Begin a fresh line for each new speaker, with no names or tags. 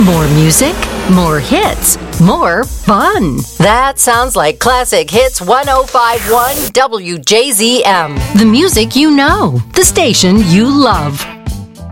More music, more hits, more fun. That sounds like Classic Hits 105.1 WJZM. The music you know, the station you love.